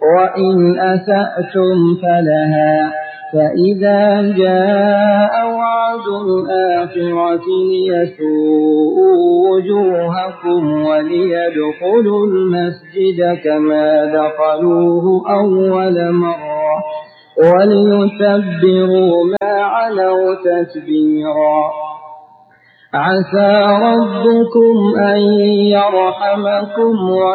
وإن أسأتم فلها فإذا جاء وعد الآخرة ليسوءوا وجوهكم وليدخلوا المسجد كما دخلوه أول مرة وليتبروا ما علوا تتبيرا عسى ربكم أن يرحمكم